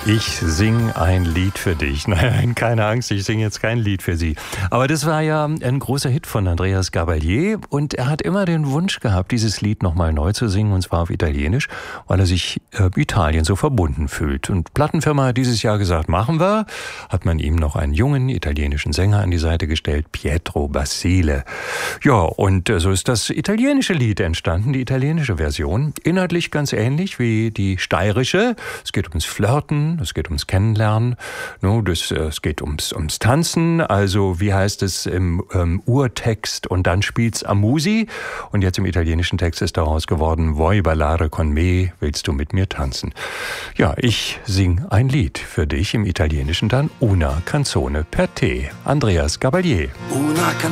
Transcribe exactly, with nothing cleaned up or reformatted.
Ich singe ein Lied für dich. Nein, keine Angst, ich singe jetzt kein Lied für Sie. Aber das war ja ein großer Hit von Andreas Gabalier und er hat immer den Wunsch gehabt, dieses Lied nochmal neu zu singen, und zwar auf Italienisch, weil er sich äh, Italien so verbunden fühlt. Und Plattenfirma hat dieses Jahr gesagt, machen wir. Hat man ihm noch einen jungen italienischen Sänger an die Seite gestellt, Pietro Basile. Ja, und äh, so ist das italienische Lied entstanden, die italienische Version. Inhaltlich ganz ähnlich wie die steirische. Es geht ums Flirten, es geht ums Kennenlernen, no, das, es geht ums, ums Tanzen, also wie heißt es im ähm, Urtext, und dann spielt's Amusi, und jetzt im italienischen Text ist daraus geworden, Vuoi ballare con me, willst du mit mir tanzen? Ja, ich sing ein Lied für dich, im Italienischen dann Una canzone per te, Andreas Gabalier. Una